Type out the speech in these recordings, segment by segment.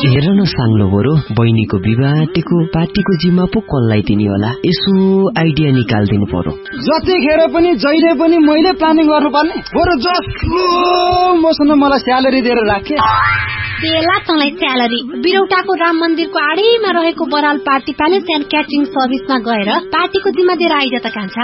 हेर न साङ्लो बरु बहिनीको विवाह पार्टीको जिम्मा पो कसलाई दिने होला, यसो आइडिया निकालिदिनु पर्यो। जतिखेर पनि जहिले पनि मैले प्लानिङ गर्नुपर्ने, बरु जसलो मसँग मलाई स्यालेरी दिएर राखे। बेला तँलाई स्यालेरी बिरौटाको राम मन्दिरको आडैमा रहेको Baral party palace and catering सर्भिसमा गएर पार्टीको जिम्मा दिएर आइज त कान्छा।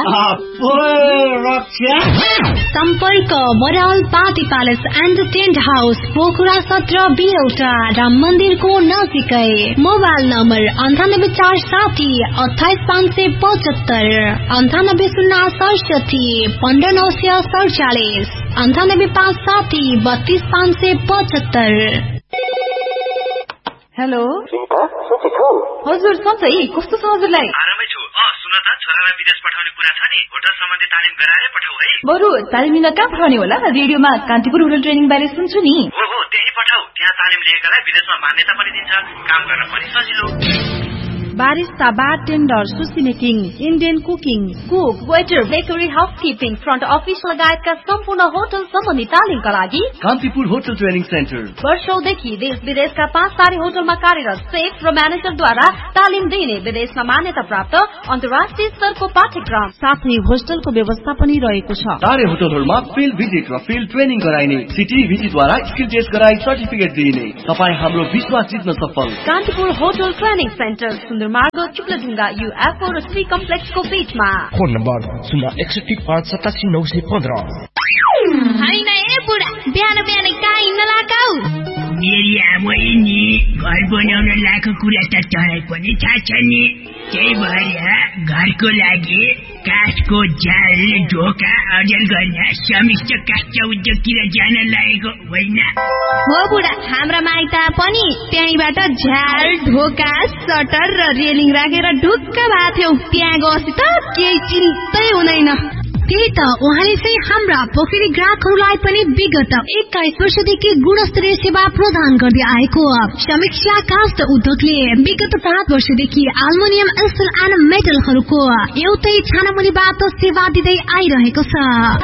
सम्पर्क Baral party palace and tent house, Pokhara 17 बिरौटा, Ram मन्दिरको नजिकै। Mobile number 98460 28575, 99067 15947, 99560 32575। हेलो हजुर सन्चै, कस्तो छ हजुरलाई? आरामै छु। सुन त, छोरालाई विदेश पठाउने कुरा छ नि, होटल सम्बन्धी तालिम गराएर पठाऊ है। बरु तालिम लिन कहाँ पठाउने होला? रेडियोमा कान्तिपुर होटल ट्रेनिङ ब्याले सुन्छु नि। हो त्यही पठाऊ। त्यहाँ तालिम लिएकालाई विदेशमा मान्यता पनि दिन्छ, काम गर्न पनि सजिलो। बारिस्ता, बारटेन्डर, सुसी making, Indian cooking, cook, waiter, bakery, housekeeping, front office लगायतका सम्पूर्ण होटल सम्बन्धी तालिमका लागि कान्तिपुर होटल ट्रेनिङ सेन्टर वर्षौंदेखि देश विदेशका 5 तारे होटलमा कार्यरत सेफ र म्यानेजरद्वारा तालिम दिने विदेशमा मान्यता प्राप्त अन्तर्राष्ट्रिय स्तरको पाठ्यक्रम, साथै होस्टलको व्यवस्था पनि रहेको छ। तारे होटलहरूमा फिल्ड भिजिट र फिल्ड ट्रेनिङ गराइने, सिटी भिजिटद्वारा स्किल टेस्ट गराई सर्टिफिकेट दिइने। तपाईँ हाम्रो विश्वास जित्न सफल। कान्तिपुर होटल ट्रेनिङ सेन्टर, मार्ग चुक्लाढुङ्गा, UFO र 3 कम्प्लेक्सको बीचमा। Phone number 061587915। हैन ए बुढा, बिहान बिहान कहाँ हिँड्न लगाऊ? मेरी आमै नि घर बनाउन लाएको कुरा त तँलाई पनि थाहा छ नि। त्यही भएर घरको लागि काठको जाल, ढोका अर्जन गर्न समिष्ट काष्ठ उद्योगतिर जान लागेको होइन हो बुढा? हाम्रा माइत पनि त्यहीबाट झ्याल, ढोका, सटर र रेलिङ राखेर ढुक्क भएको थियौ। त्यहाँ गएपछि त केही चिन्तै हुँदैन। त्यही त उहाँले चाहिँ हाम्रा पोखरी ग्राहकहरूलाई पनि विगत 21 वर्षदेखि गुणस्तरीय सेवा प्रदान गर्दै आएको समीक्षा काष्ठ उद्योगले विगत 5 वर्षदेखि एल्युमिनियम, स्टिल एन्ड मेटलहरूको एउटै छानामुनिबाट सेवा दिँदै आइरहेको छ।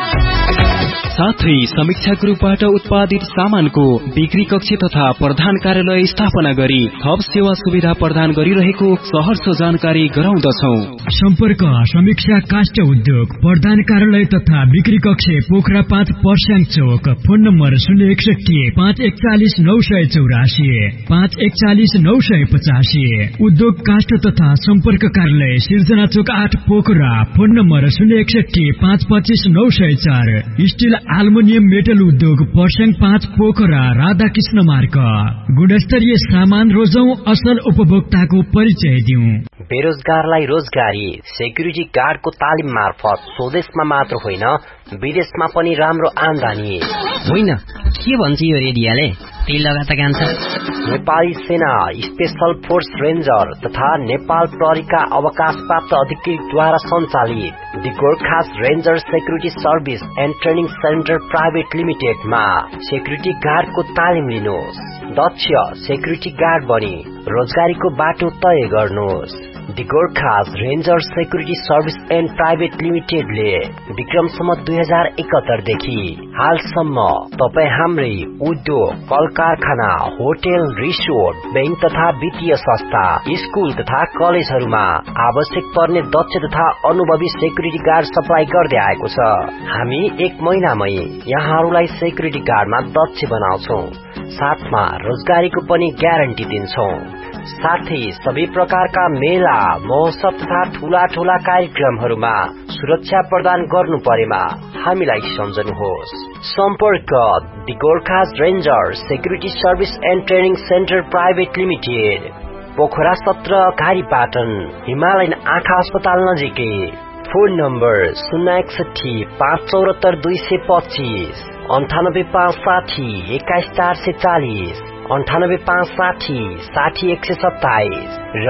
साथै समीक्षा ग्रुपबाट उत्पादित सामानको बिक्री कक्ष तथा प्रधान कार्यालय स्थापना गरी थप सेवा सुविधा प्रदान गरिरहेको सहर्ष जानकारी गराउँदछौ। सम्पर्क समीक्षा काष्ठ उद्योग, प्रधान कार्यालय तथा बिक्री कक्ष, पोखरा 5 पर्स्याङ चौक। Phone number 061 541 984 541 985। उद्योग काष्ठ तथा सम्पर्क कार्यालय सिर्जना चोक 8 Pokhara. Phone number 061 525 904। Still aluminium metal उद्योग पर्स्याङ 5 पोखरा, राधाकृष्ण मार्ग। गुणस्तरीय सामान रोजौं, असल उपभोक्ताको परिचय दिउँ। बेरोजगारलाई रोजगारी, सेक्युरिटी गार्डको तालिम मार्फत स्वदेशमा मात्र होइन विदेशमा पनि राम्रो आमदानी। होइन के भन्छ यो रेडियोले? त्यही लगाता कान्छ। नेपाली सेना, स्पेशल फोर्स रेन्जर तथा नेपाल प्रहरीका अवकाशप्राप्त अधिकृतद्वारा सञ्चालित the Gorkhas ranger security service and training centre private लिमिटेडमा security गार्डको तालिम लिनुहोस्। दक्ष सेक्युरिटी गार्ड बनी रोजगारीको बाटो तय गर्नुहोस्। The Gorkhas ranger security service and private लिमिटेडले Vikram Samvat 2071 देखि हालसम्म तपाई हाम्रै उद्योग, कल कारखाना, होटल, रिसोर्ट, बैंक तथा वित्तीय संस्था, स्कूल तथा कलेजहरूमा आवश्यक पर्ने दक्ष तथा अनुभवी सेक्युरिटी गार्ड सप्लाई गर्दै आएको छ। हामी 1 महिनामै यहाँहरूलाई सेक्युरिटी गार्डमा दक्ष बनाउँछौं, साथमा रोजगारीको पनि ग्यारेन्टी दिन्छौं। साथै सबै प्रकारका मेला, महोत्सव तथा ठूला ठूला कार्यक्रमहरूमा सुरक्षा प्रदान गर्नु परेमा हामीलाई सम्झनुहोस्। सम्पर्क the Gorkhas ranger security service and training centre private limited, Pokhara 17 घारीपाटन, Himalayan आँखा अस्पताल नजिकै। फोन नम्बर 061 574 225, 98560 21440, 98560 60127 र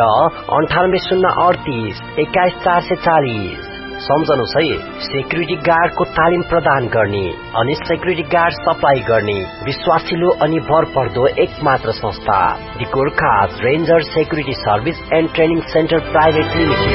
98038 21440। सम्झनुहोस् है, सेक्युरिटी गार्डको तालिम प्रदान गर्ने अनि सेक्युरिटी गार्ड सप्लाई गर्ने विश्वासिलो अनि भरपर्दो एकमात्र संस्था the Gorkhas ranger security service and training centre private limited.